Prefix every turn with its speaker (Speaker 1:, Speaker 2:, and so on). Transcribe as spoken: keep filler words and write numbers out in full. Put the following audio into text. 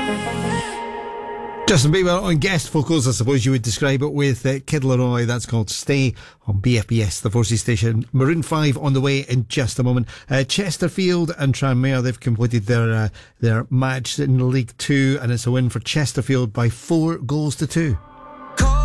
Speaker 1: Justin Bieber on guest vocals, I suppose you would describe it, with uh, Kid Laroi. That's called Stay on B F B S, the Forces station. Maroon five on the way in just a moment. Uh, Chesterfield and Tranmere, they've completed their uh, their match in League Two, and it's a win for Chesterfield by four goals to two.